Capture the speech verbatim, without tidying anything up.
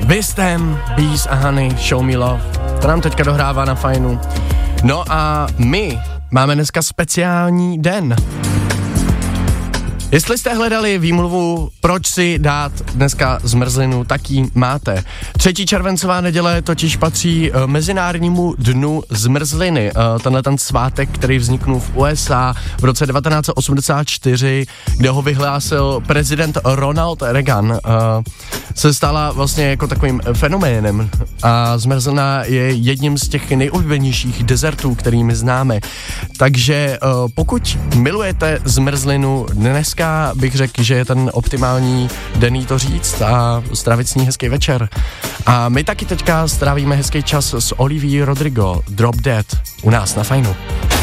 Wisdom, Bees a Honey, Show Me Love. To nám teďka dohrává na Fajnu. No a my máme dneska speciální den. Jestli jste hledali výmluvu, proč si dát dneska zmrzlinu, tak ji máte. třetí červencová neděle totiž patří uh, Mezinárodnímu dnu zmrzliny. Uh, tenhle ten svátek, který vzniknul v U S A v roce devatenáct osmdesát čtyři, kde ho vyhlásil prezident Ronald Reagan, uh, se stala vlastně jako takovým fenoménem. A zmrzlina je jedním z těch nejoblíbenějších dezertů, kterými známe. Takže uh, pokud milujete zmrzlinu, dnes bych řekl, že je ten optimální den jí to říct a strávit s ní hezký večer. A my taky teďka strávíme hezký čas s Olivií Rodrigo, Drop Dead, u nás na Fajnu.